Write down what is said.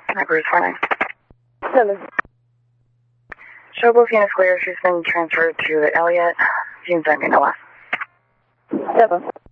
Hi, Bruce 49. Hello. Show Phoenix Clear. She's been transferred to Elliott. Seems like me no less. 7.